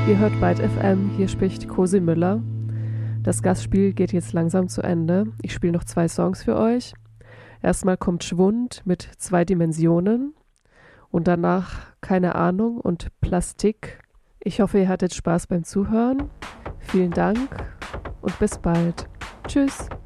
Ihr hört Byte FM, hier spricht Cosi Müller. Das Gastspiel geht jetzt langsam zu Ende. Ich spiele noch 2 Songs für euch. Erstmal kommt Schwund mit 2 Dimensionen und danach Keine Ahnung und Plastik. Ich hoffe, ihr hattet Spaß beim Zuhören. Vielen Dank und bis bald. Tschüss.